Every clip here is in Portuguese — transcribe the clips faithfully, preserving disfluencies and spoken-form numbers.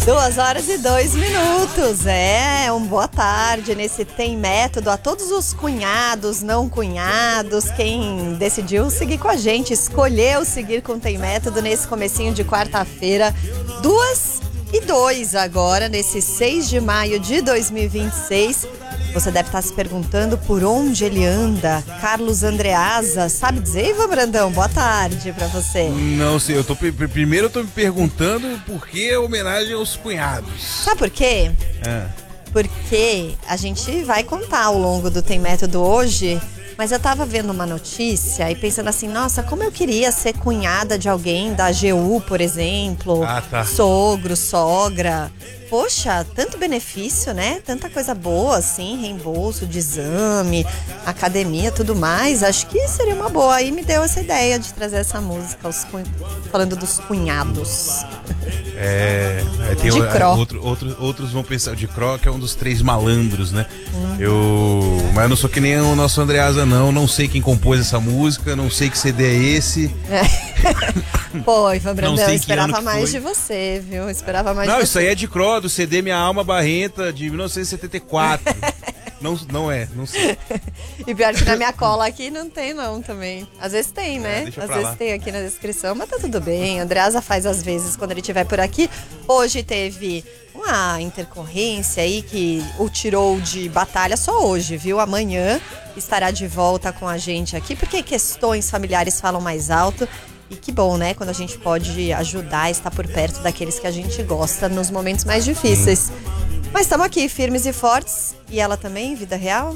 Duas horas e dois minutos, é, um boa tarde nesse Tem Método a todos os cunhados, não cunhados, quem decidiu seguir com a gente, escolheu seguir com Tem Método nesse comecinho de quarta-feira, duas e dois agora, nesse seis de maio de dois mil e vinte e seis. Você deve estar se perguntando por onde ele anda. Carlos Andreasa, sabe dizer, Ivan Brandão? Boa tarde pra você. Não sei, eu tô, primeiro eu tô me perguntando por que a homenagem aos cunhados. Sabe por quê? É. Porque a gente vai contar ao longo do Tem Método hoje, mas eu tava vendo uma notícia e pensando assim, nossa, como eu queria ser cunhada de alguém da A G U, por exemplo. Ah, tá. Sogro, sogra. Poxa, tanto benefício, né? Tanta coisa boa, assim, reembolso de exame, academia, tudo mais. Acho que seria uma boa. Aí me deu essa ideia de trazer essa música, os cunh... falando dos cunhados. É, é tem de o, Cro. Outro, outro, outros vão pensar, de Cro, que é um dos três malandros, né? Hum. Eu, mas eu não sou que nem o nosso Andreasa, não. Não sei quem compôs essa música, não sei que C D é esse. É. Pô, Ivan Brandão, eu esperava mais foi. de você, viu? Eu esperava mais não, de isso você. aí é de Cro, do C D Minha Alma Barrenta, de mil novecentos e setenta e quatro. Não, não é, não sei. E pior que na minha cola aqui não tem não também. Às vezes tem, né? É, às vezes lá. Tem aqui na descrição, mas tá tudo bem. Andreasa faz às vezes quando ele estiver por aqui. Hoje teve uma intercorrência aí que o tirou de batalha só hoje, viu? Amanhã estará de volta com a gente aqui, porque questões familiares falam mais alto. E que bom, né? Quando a gente pode ajudar, estar por perto daqueles que a gente gosta nos momentos mais difíceis. Sim. Mas estamos aqui, firmes e fortes. E ela também, vida real?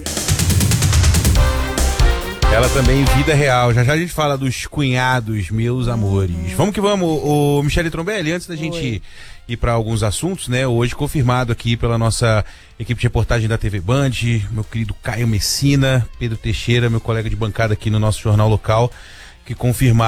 Ela também, vida real. Já já a gente fala dos cunhados, meus amores. Hum. Vamos que vamos, o Michele Trombelli, antes da gente Oi. ir para alguns assuntos, né? Hoje confirmado aqui pela nossa equipe de reportagem da T V Band, meu querido Caio Messina, Pedro Teixeira, meu colega de bancada aqui no nosso jornal local, que confirmaram